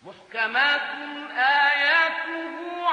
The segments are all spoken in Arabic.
محكمات آياته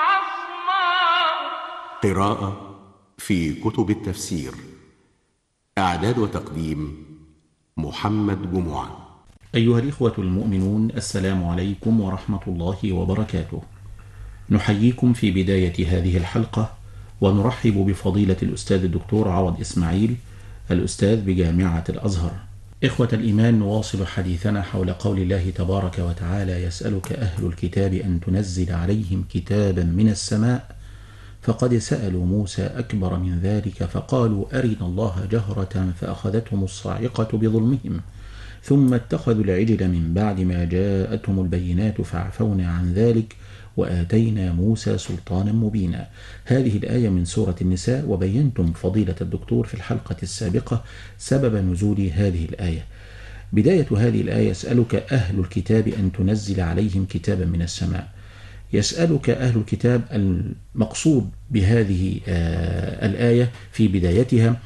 عصماء. قراءة في كتب التفسير. إعداد وتقديم محمد جمعة. أيها الإخوة المؤمنون، السلام عليكم ورحمة الله وبركاته. نحييكم في بداية هذه الحلقة ونرحب بفضيلة الأستاذ الدكتور عوض إسماعيل، الأستاذ بجامعة الأزهر. إخوة الإيمان، نواصل حديثنا حول قول الله تبارك وتعالى: يسألك أهل الكتاب أن تنزل عليهم كتابا من السماء، فقد سألوا موسى أكبر من ذلك فقالوا أرنا الله جهرة فأخذتهم الصاعقة بظلمهم ثم اتخذوا العجل من بعد ما جاءتهم البينات فعفونا عن ذلك وآتينا موسى سلطانا مبينا. هذه الآية من سورة النساء، وبينتم فضيلة الدكتور في الحلقة السابقة سبب نزول هذه الآية. بداية هذه الآية: يسألك أهل الكتاب أن تنزل عليهم كتابا من السماء. يسألك أهل الكتاب، المقصود بهذه الآية في بدايتها،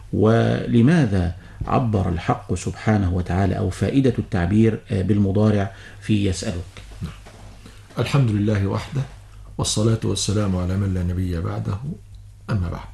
ولماذا عبر الحق سبحانه وتعالى أو فائدة التعبير بالمضارع في يسألك؟ الحمد لله وحده، والصلاة والسلام على من لا نبي بعده، أما بعد.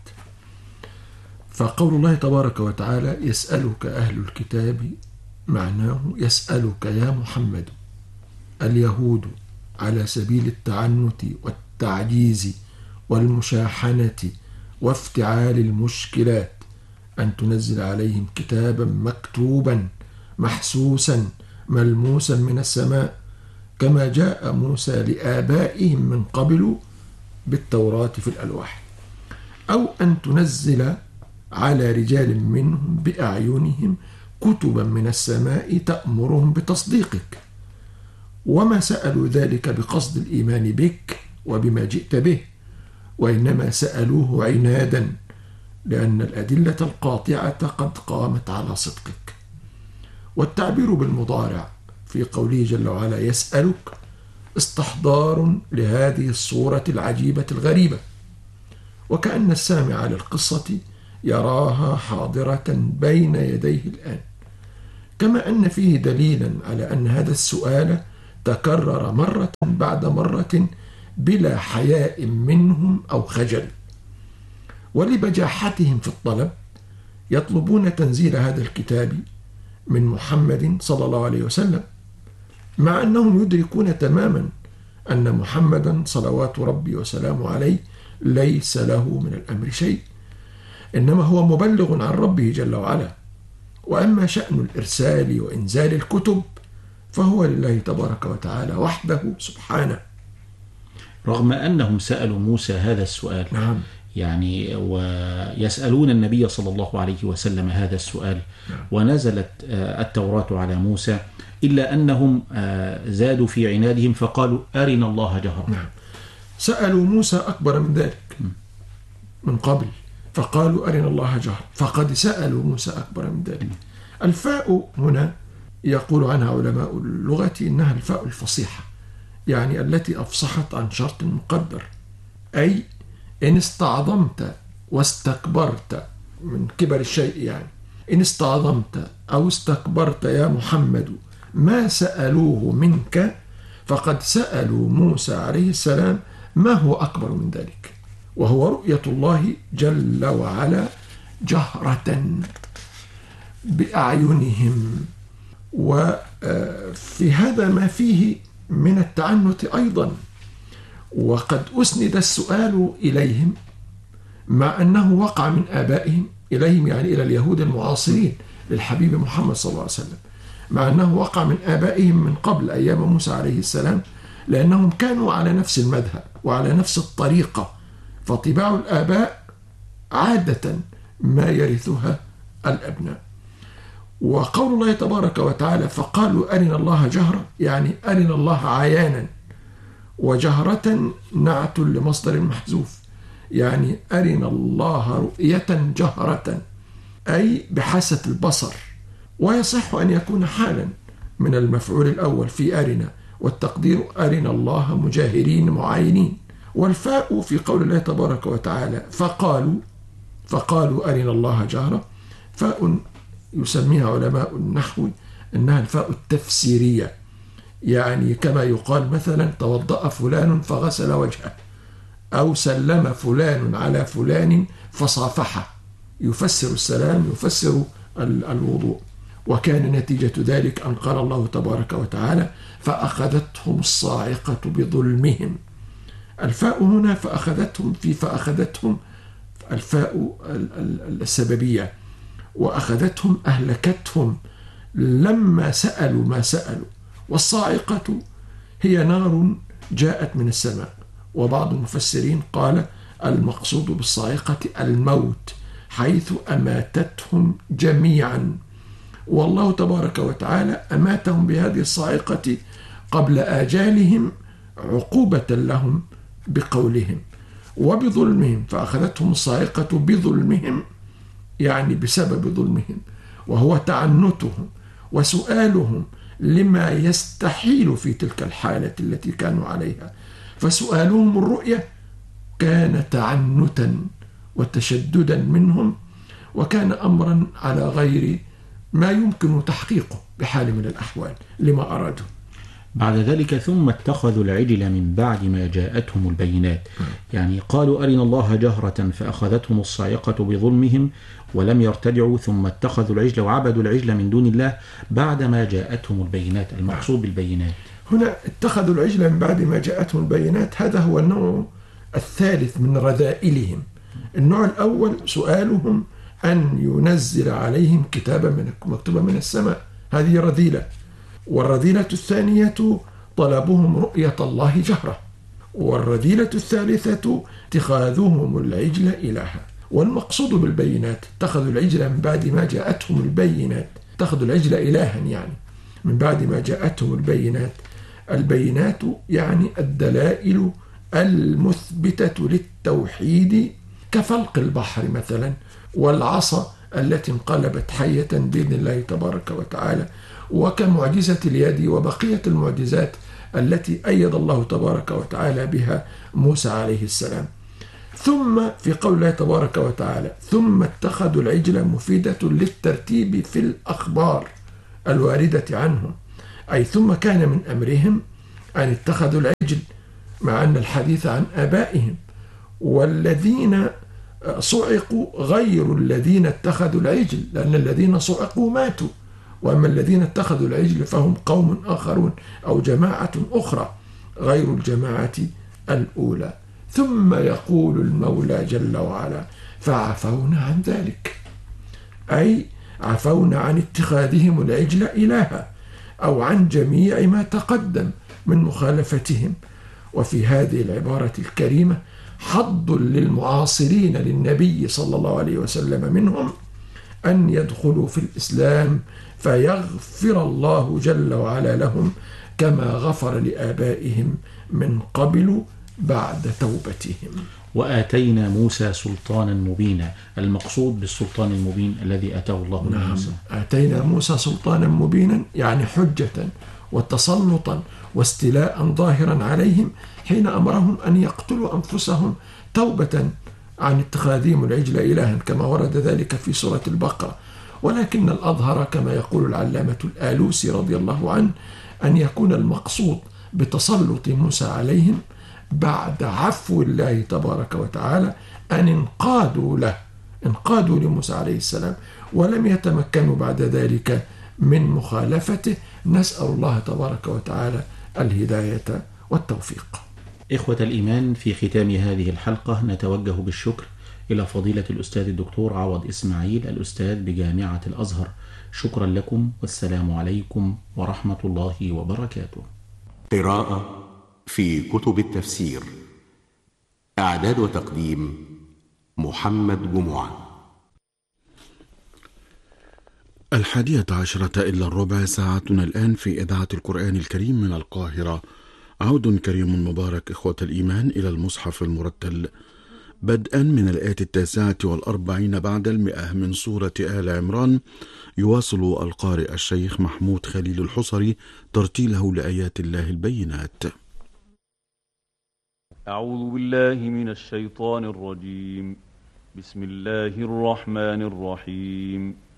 فقول الله تبارك وتعالى يسألك أهل الكتاب معناه يسألك يا محمد اليهود على سبيل التعنت والتعجيز والمشاحنة وافتعال المشكلات أن تنزل عليهم كتابا مكتوبا محسوسا ملموسا من السماء، كما جاء موسى لآبائهم من قبل بالتوراة في الألواح، أو أن تنزل على رجال منهم بأعينهم كتبا من السماء تأمرهم بتصديقك. وما سألوا ذلك بقصد الإيمان بك وبما جئت به، وإنما سألوه عنادا لأن الأدلة القاطعة قد قامت على صدقك. والتعبير بالمضارع في قوله جل وعلا يسألك استحضار لهذه الصورة العجيبة الغريبة، وكأن السامع للقصة يراها حاضرة بين يديه الآن، كما أن فيه دليلا على أن هذا السؤال تكرر مرة بعد مرة بلا حياء منهم أو خجل. ولبجاحتهم في الطلب يطلبون تنزيل هذا الكتاب من محمد صلى الله عليه وسلم، مع أنهم يدركون تماما أن محمدا صلوات ربي وسلامه عليه ليس له من الأمر شيء، إنما هو مبلغ عن ربه جل وعلا. وأما شأن الإرسال وإنزال الكتب فهو لله تبارك وتعالى وحده سبحانه. رغم أنهم سألوا موسى هذا السؤال، نعم، يعني ويسألون النبي صلى الله عليه وسلم هذا السؤال، ونزلت التوراة على موسى، إلا أنهم زادوا في عنادهم فقالوا أرنا الله جهرة. نعم، سألوا موسى أكبر من ذلك من قبل فقالوا أرنا الله جهرة، فقد سألوا موسى أكبر من ذلك. الفاء هنا يقول عنها علماء اللغة إنها الفاء الفصيحة، يعني التي أفصحت عن شرط مقدر، أي إن استعظمت واستكبرت من كبر الشيء، يعني إن استعظمت أو استكبرت يا محمد ما سألوه منك فقد سألوا موسى عليه السلام ما هو أكبر من ذلك، وهو رؤية الله جل وعلا جهرة بأعينهم. وفي هذا ما فيه من التعنت أيضا، وقد أسند السؤال إليهم مع أنه وقع من آبائهم إليهم، يعني إلى اليهود المعاصرين للحبيب محمد صلى الله عليه وسلم، مع أنه وقع من آبائهم من قبل أيام موسى عليه السلام، لأنهم كانوا على نفس المذهب وعلى نفس الطريقة، فطباع الآباء عادة ما يرثها الأبناء. وقول الله تبارك وتعالى فقالوا أرنا الله جهرة، يعني أرنا الله عيانا، وجهرة نعت لمصدر محذوف، يعني أرنا الله رؤية جهرة أي بحاسة البصر، ويصح أن يكون حالا من المفعول الأول في أرنا، والتقدير أرنا الله مجاهرين معاينين. والفاء في قول الله تبارك وتعالى فقالوا أرنا الله جهرة، فاء يسميها علماء النحو إنها الفاء التفسيرية، يعني كما يقال مثلا توضأ فلان فغسل وجهه، أو سلم فلان على فلان فصافحه، يفسر السلام، يفسر الوضوء. وكان نتيجة ذلك أن قال الله تبارك وتعالى فأخذتهم الصاعقة بظلمهم. الفاء هنا فأخذتهم، في فأخذتهم الفاء السببية، وأخذتهم أهلكتهم لما سألوا ما سألوا. والصاعقة هي نار جاءت من السماء، وبعض المفسرين قال المقصود بالصاعقة الموت، حيث أماتتهم جميعا. والله تبارك وتعالى أماتهم بهذه الصاعقة قبل آجالهم عقوبة لهم بقولهم وبظلمهم. فأخذتهم الصاعقة بظلمهم، يعني بسبب ظلمهم، وهو تعنتهم وسؤالهم لما يستحيل في تلك الحالة التي كانوا عليها. فسؤالهم الرؤية كان تعنتا وتشددا منهم، وكان أمرا على غير ما يمكن تحقيقه بحال من الأحوال لما أرادوا. بعد ذلك ثم اتخذوا العجل من بعد ما جاءتهم البينات، يعني قالوا أرنا الله جهرة فأخذتهم الصاعقة بظلمهم ولم يرتدعوا، ثم اتخذوا العجل وعبدوا العجل من دون الله بعدما جاءتهم البينات. المقصود بالبينات هنا اتخذوا العجل من بعد ما جاءتهم البينات، هذا هو النوع الثالث من رذائلهم. النوع الأول سؤالهم أن ينزل عليهم كتابا مكتوبا من السماء، هذه رذيلة. والرذيلة الثانية طلبهم رؤية الله جهرة. والرذيلة الثالثة اتخاذهم العجل إلها. والمقصود بالبينات اتخذوا العجل من بعد ما جاءتهم البينات، اتخذوا العجل إلها يعني من بعد ما جاءتهم البينات. البينات يعني الدلائل المثبتة للتوحيد، كفلق البحر مثلا، والعصا التي انقلبت حية بإذن الله تبارك وتعالى، وكمعجزة اليد وبقية المعجزات التي أيد الله تبارك وتعالى بها موسى عليه السلام. ثم في قول الله تبارك وتعالى ثم اتخذوا العجل مفيدة للترتيب في الأخبار الواردة عنهم، أي ثم كان من أمرهم أن اتخذوا العجل، مع أن الحديث عن آبائهم، والذين صعقوا غير الذين اتخذوا العجل، لأن الذين صعقوا ماتوا، وأما الذين اتخذوا العجل فهم قوم آخرون أو جماعة أخرى غير الجماعة الأولى. ثم يقول المولى جل وعلا فعفونا عن ذلك، أي عفونا عن اتخاذهم العجل إلها، أو عن جميع ما تقدم من مخالفتهم. وفي هذه العبارة الكريمة حض للمعاصرين للنبي صلى الله عليه وسلم منهم أن يدخلوا في الإسلام فيغفر الله جل وعلا لهم كما غفر لآبائهم من قبل بعد توبتهم. وآتينا موسى سلطانا مبينا. المقصود بالسلطان المبين الذي أتاه الله لموسى. آتينا موسى سلطانا مبينا يعني حجة وتسلطا واستيلاء ظاهرا عليهم حين أمرهم أن يقتلوا أنفسهم توبة عن اتخاذهم العجل إلها، كما ورد ذلك في سورة البقرة. ولكن الأظهر كما يقول العلامة الآلوسي رضي الله عنه أن يكون المقصود بتسلط موسى عليهم بعد عفو الله تبارك وتعالى أن انقادوا لموسى عليه السلام ولم يتمكنوا بعد ذلك من مخالفته. نسأل الله تبارك وتعالى الهداية والتوفيق. إخوة الإيمان، في ختام هذه الحلقة نتوجه بالشكر إلى فضيلة الأستاذ الدكتور عوض إسماعيل، الأستاذ بجامعة الأزهر. شكرا لكم، والسلام عليكم ورحمة الله وبركاته. قراءة في كتب التفسير. إعداد وتقديم محمد جمعة. 11:10 ساعتنا الآن في إذاعة القرآن الكريم من القاهرة. عود كريم مبارك إخوة الإيمان إلى المصحف المرتل، بدءا من الآية 49 بعد 100 من سورة آل عمران. يواصل القارئ الشيخ محمود خليل الحصري ترتيله لآيات الله البينات. أعوذ بالله من الشيطان الرجيم. بسم الله الرحمن الرحيم.